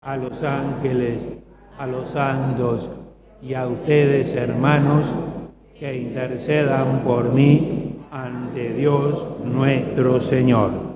a los ángeles, a los santos y a ustedes, hermanos, que intercedan por mí ante Dios nuestro Señor.